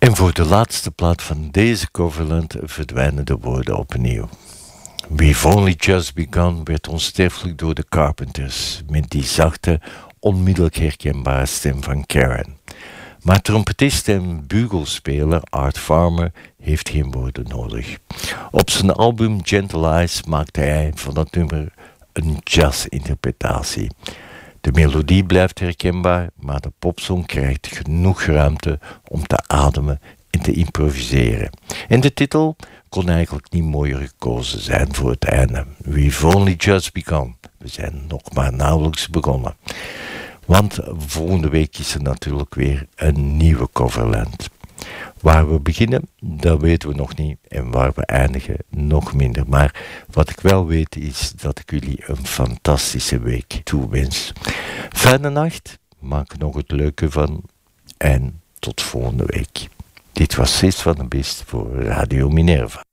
En voor de laatste plaat van deze coverland verdwijnen de woorden opnieuw. We've Only Just Begun werd onsterfelijk door de Carpenters, met die zachte, onmiddellijk herkenbare stem van Karen. Maar trompetist en bugelspeler Art Farmer heeft geen woorden nodig. Op zijn album Gentle Eyes maakte hij van dat nummer een jazz-interpretatie. De melodie blijft herkenbaar, maar de popsong krijgt genoeg ruimte om te ademen en te improviseren. En de titel kon eigenlijk niet mooier gekozen zijn voor het einde. We've only just begun. We zijn nog maar nauwelijks begonnen. Want volgende week is er natuurlijk weer een nieuwe coverland. Waar we beginnen, dat weten we nog niet. En waar we eindigen, nog minder. Maar wat ik wel weet is dat ik jullie een fantastische week toewens. Fijne nacht, maak er nog het leuke van. En tot volgende week. Dit was Sis van de Beest voor Radio Minerva.